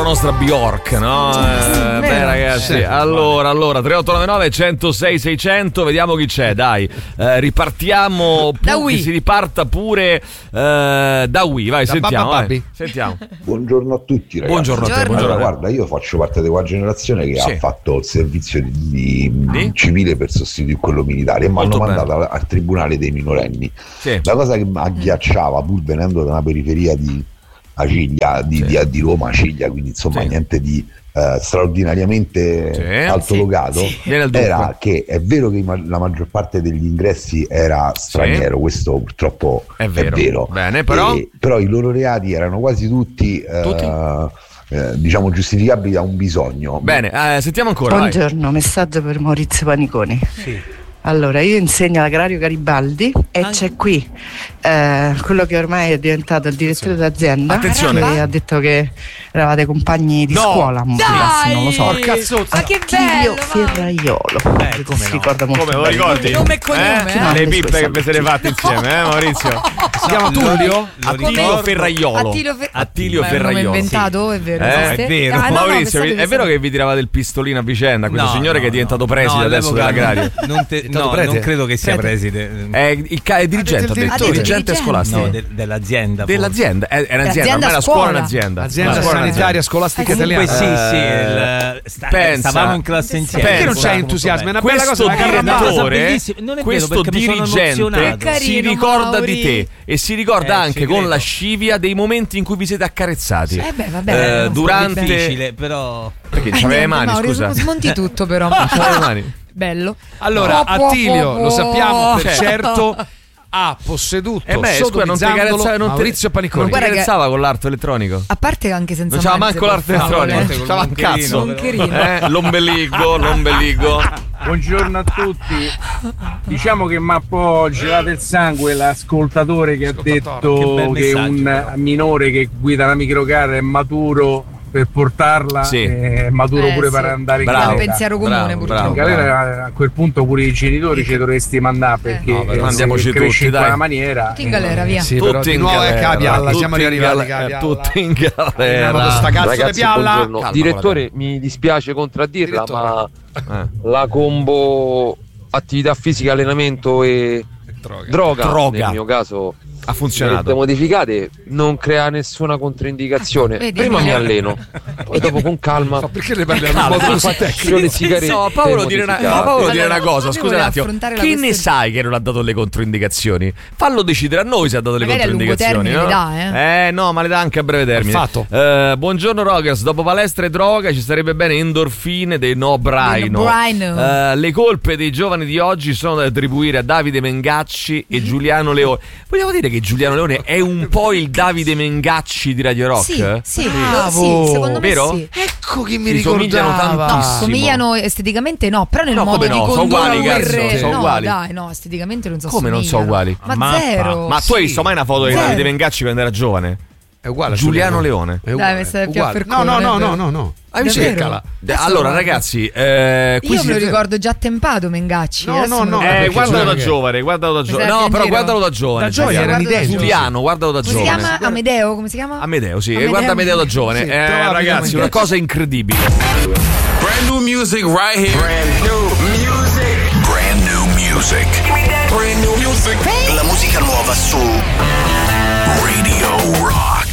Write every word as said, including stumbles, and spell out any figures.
nostra Bjork, no? Eh, beh ragazzi, allora, allora tre otto nove nove uno zero sei sei zero zero, vediamo chi c'è, dai. Eh, ripartiamo, da pu- che si riparta pure eh, da Wii, vai, da sentiamo, vai. Sentiamo. Buongiorno a tutti ragazzi. Buongiorno a te, buongiorno. Allora, guarda, io faccio parte di quella generazione che sì. ha fatto il servizio di, di, di? civile per sostituire quello militare e mi hanno mandato al, al tribunale dei minorenni. Sì. La cosa che mi agghiacciava, pur venendo da una periferia di Aciglia, di, sì. di, di Roma, Aciglia, quindi insomma sì. niente di uh, straordinariamente sì. altolocato, sì. era che è vero che la maggior parte degli ingressi era straniero, sì. questo purtroppo è vero, è vero. Bene, però... E, però i loro reati erano quasi tutti, tutti? Uh, eh, diciamo giustificabili da un bisogno. Bene, eh, sentiamo ancora. Buongiorno, vai. Messaggio per Maurizio Paniconi. Sì. Allora, io insegno all'agrario Garibaldi e Anche. c'è qui eh, quello che ormai è diventato il direttore d'azienda. Attenzione, che ha detto che eravate compagni di no. scuola, Dai, non lo so. Ma che bello! Ferraiolo. Eh, come si ricorda molto. Come lo ricordi? Nome e cognome, eh? Le pippe che vi siete fatte insieme, eh Maurizio? Si chiama Tullio? Attilio Ferraiolo. Attilio, Fe- Attilio Ma Ferraiolo. È un nome inventato, sì. è vero. Eh, è vero. Ah, no, Maurizio, no, è vero che vi tiravate il pistolino a vicenda? Questo no, signore no, che è diventato preside no, adesso dell'agrario. Non, te, no, non credo che sia preside. È il ca- è dirigente, ha detto, dirigente scolastico. No, de- dell'azienda. Dell'azienda, è, è un'azienda, ormai la scuola è un'azienda. Azienda sanitaria scolastica italiana. Sì, sì, il, sta, pensa, stavamo in classe insieme. Perché non c'è entusiasmo? È una bella questo cosa, direttore, non è questo vero, dirigente carino, si ricorda Mauri. di te e si ricorda Eh, anche con la scivia dei momenti in cui vi siete accarezzati. Eh beh, vabbè, eh, durante difficile, però perché c'aveva le mani, Mauri, scusa. Smonti tutto però. C'aveva le mani. Bello. Allora, Attilio, lo sappiamo per certo, ha posseduto, eh beh, scusa, non ti carezza, non Maurizio Paniconi. Non ti carezzava con l'arto elettronico? A parte anche senza non c'aveva mani, manco l'arto elettronico, c'aveva un cazzo. Eh, l'ombelico, l'ombelico. Buongiorno a tutti. Diciamo che mi ha un po' gelato il sangue l'ascoltatore che ha detto che, che un minore che guida una microcar è maturo per portarla, sì. È maturo eh, pure sì. per andare in bravo, galera. È un pensiero comune, purtroppo. In galera a quel punto pure i genitori ci dovresti mandare, perché no, eh, andiamoci cresci tutti, in dai. quella maniera. Tutti in galera, via. Sì, tutti però di in nuovo galera, è Capialla, tutti siamo in arrivati a galera, Capialla. tutti in galera. Sta cazzo Ragazzi, di pialla. buongiorno. Calma, Direttore, mi dispiace contraddirla, Direttore. ma Eh. la combo attività fisica, allenamento e Droga. droga, Droga. nel mio caso Ha funzionato. le modificate non crea nessuna controindicazione. Vedi, Prima vedi. mi alleno, poi dopo con calma. Ma perché ne parliamo in Calma, modo così faccio tecnico? le sigarette No, Paolo dire una, modificate. no, Paolo dire Allora, una cosa, io scusa volevo un attimo. affrontare la Chi ne questione. sai che non ha dato le controindicazioni? Fallo decidere a noi se ha dato le Magari a lungo controindicazioni. termine no? le dà, eh? no, ma le dà anche a breve termine. Fatto. Eh, buongiorno Rogers, dopo palestra e droga ci sarebbe bene endorfine dei no braino. Dei no braino. Eh, le colpe dei giovani di oggi sono da attribuire a Davide Mengacci e Giuliano Leone. Vogliamo dire che Giuliano Leone è un po' il Davide Mengacci di Radio Rock? Sì, sì, Bravo. sì, secondo me Vero? sì. Ecco chi mi Si somigliano ricordava. tantissimo. No, somigliano esteticamente no, però nel No, modo come di no? Sono condurre uguali, cazzo, il- sono no, uguali. dai, no, esteticamente non so Come non so somigliano. uguali? Ma Mappa. zero. Ma tu hai visto mai una foto di Zero. Davide Mengacci quando era giovane? È uguale a Giuliano Leone. È uguale. Dai, mi stai più uguale. per No, no, no, correre. no, no, no. Hai visto? Davvero? Cercala. Adesso Allora guardo. ragazzi, eh, qui Io si- me lo ricordo già tempato Mengacci. No, adesso no, me lo no, Eh, ricordo. perché guardalo da guarda che- giovane, guardalo da Mi giovane. sa No, che in però giro- guardalo da giovane. Da giovane Giuliano. erano Guarda da identici. Giuliano, guardalo da Come si giovane. chiama? Amedeo, come si chiama? Amedeo, sì, Amedeo. guarda Amedeo da giovane. Sì, eh, trova ragazzi, Amedeo. una cosa incredibile. Brand new music right here. Brand new music. Brand new music. Brand new music. La musica nuova su Radio Rock.